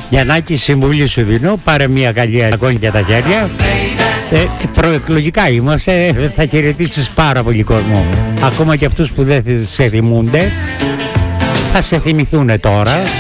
Γιαννάκη, συμβουλή σου δίνω, πάρε μια καλή αγώνη για τα χέρια. Προεκλογικά είμαστε, θα χαιρετήσεις πάρα πολύ κόσμο. Ακόμα και αυτούς που δεν σε θυμούνται θα σε θυμηθούν τώρα.